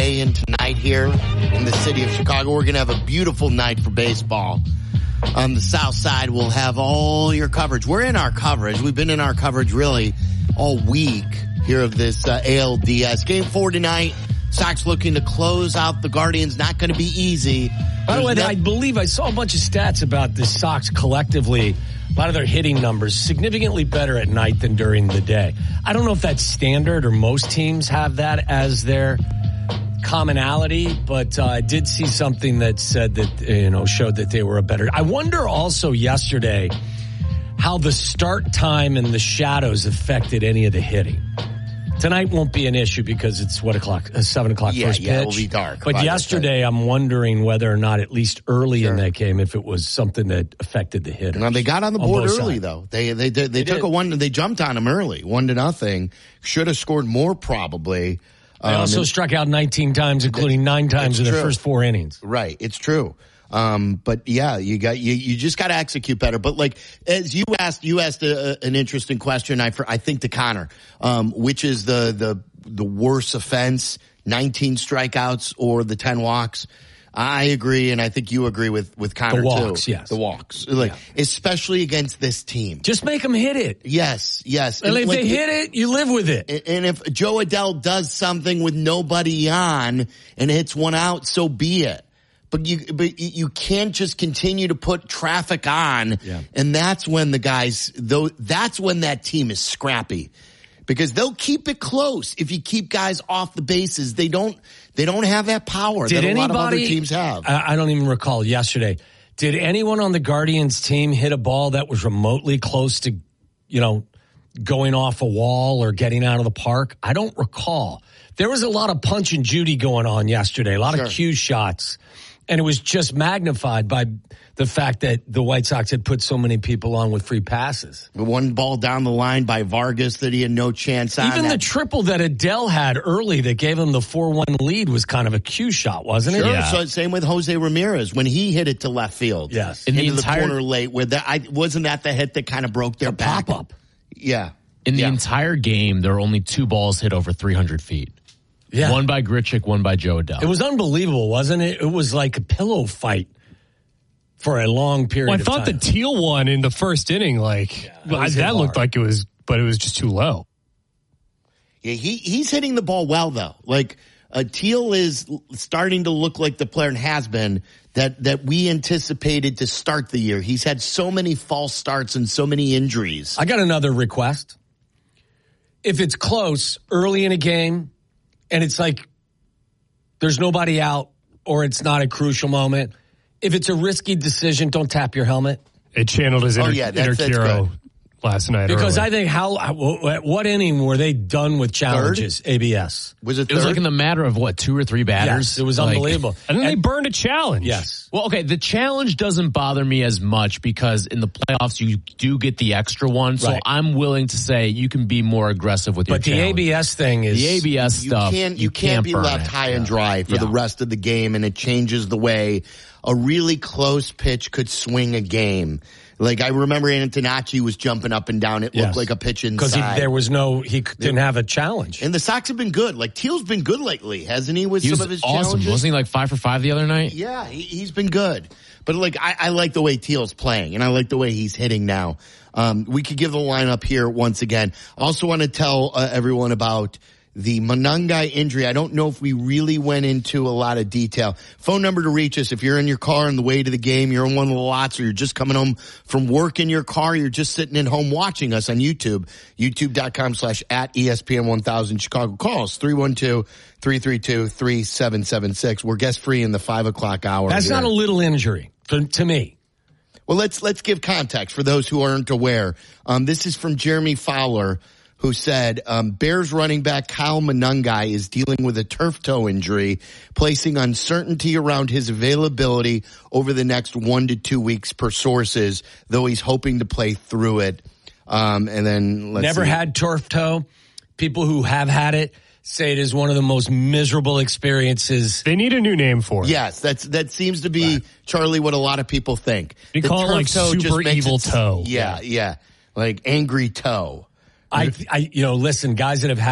today and tonight here in the city of Chicago. We're going to have a beautiful night for baseball. On the south side, we'll have all your coverage. We're in our coverage. We've been in our coverage really all week here of this ALDS. Game 4 tonight. Sox looking to close out the Guardians. Not going to be easy. By the way, I believe I saw a bunch of stats about the Sox collectively. A lot of their hitting numbers significantly better at night than during the day. I don't know if that's standard or most teams have that as their commonality, but I did see something that said that, showed that they were a better. I wonder also yesterday how the start time and the shadows affected any of the hitting. Tonight won't be an issue because it's 7 o'clock first pitch. Yeah, it will be dark. But yesterday I'm wondering whether or not, at least early in that game, if it was something that affected the hitters. Now they got on the board early though. They took a one. They jumped on them early, 1-0. Should have scored more probably. They also struck out 19 times, including 9 times in their first 4 innings. Right, it's true. But yeah, you just got to execute better. But like, as you asked an interesting question. I think to Connor, which is the worst offense, 19 strikeouts or the 10 walks? I agree, and I think you agree with Connor the walks, too. Yes, the walks, especially against this team. Just make them hit it. Yes. And if they hit it, you live with it. And if Joe Adell does something with nobody on and hits one out, so be it. But you can't just continue to put traffic on, and that's when that's when that team is scrappy, because they'll keep it close if you keep guys off the bases. They don't have that power that a lot of other teams have. I don't even recall yesterday. Did anyone on the Guardians team hit a ball that was remotely close to, going off a wall or getting out of the park? I don't recall. There was a lot of Punch and Judy going on yesterday, a lot of cue shots. And it was just magnified by the fact that the White Sox had put so many people on with free passes. One ball down the line by Vargas that he had no chance on. Even the triple that Adell had early that gave him the 4-1 lead was kind of a cue shot, wasn't it? Sure. Yeah. So same with Jose Ramirez when he hit it to left field. Yes. Into the corner late. Wasn't that the hit that kind of broke their back? Pop-up. Yeah. In the entire game, there were only 2 balls hit over 300 feet. Yeah. One by Grichuk, one by Joe Adell. It was unbelievable, wasn't it? It was like a pillow fight for a long period of time. I thought the Teal one in the first inning, that looked like it was, but it was just too low. Yeah, he's hitting the ball well, though. Like, Teal is starting to look like the player and has been that we anticipated to start the year. He's had so many false starts and so many injuries. I got another request. If it's close early in a game, and it's like there's nobody out or it's not a crucial moment, if it's a risky decision, don't tap your helmet. It channeled his inner Kiro last night. Because I think at what inning were they done with challenges, ABS? Was it third? It was like in the matter of 2 or 3 batters. Yes, it was unbelievable. And then they burned a challenge. Yes. Well, okay, the challenge doesn't bother me as much because in the playoffs you do get the extra one. So I'm willing to say you can be more aggressive with your challenge. But the ABS thing is... The ABS stuff, you can't be left high and dry for the rest of the game, and it changes the way a really close pitch could swing a game. Like, I remember Antonacci was jumping up and down. It looked like a pitch inside. Because he didn't have a challenge. And the Sox have been good. Like, Teal's been good lately, hasn't he, with some of his challenges? Wasn't he 5 for 5 the other night? Yeah, he's been good. But, I like the way Teal's playing, and I like the way he's hitting now. We could give the lineup here once again. I also want to tell everyone about the Monangai injury. I don't know if we really went into a lot of detail. Phone number to reach us if you're in your car on the way to the game, you're in one of the lots, or you're just coming home from work in your car, you're just sitting at home watching us on YouTube, youtube.com/@ESPN1000 Chicago. Call us 312-332-3776. We're guest free in the 5 o'clock hour. That's not a little injury to me. Well, let's give context for those who aren't aware. This is from Jeremy Fowler, who said Bears running back Kyle Monangai is dealing with a turf toe injury, placing uncertainty around his availability over the next 1 to 2 weeks per sources, though he's hoping to play through it. And then Never had turf toe. People who have had it say it is one of the most miserable experiences. They need a new name for it. Yes, that seems to be, Charlie, what a lot of people think. You call it like super evil toe. Yeah. Like angry toe. Listen, guys that have had